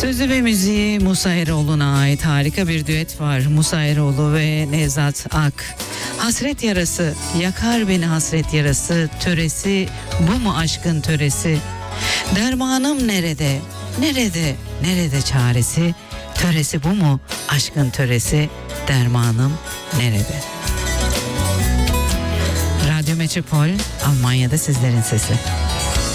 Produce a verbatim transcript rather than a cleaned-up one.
Sözü ve müziği Musa Eroğlu'na ait harika bir düet var. Musa Eroğlu ve Nevzat Ak. Hasret yarası, yakar beni hasret yarası, töresi bu mu aşkın töresi? Dermanım nerede, nerede, nerede çaresi? Töresi bu mu aşkın töresi? Dermanım nerede? Radyo Metropol, Almanya'da sizlerin sesi.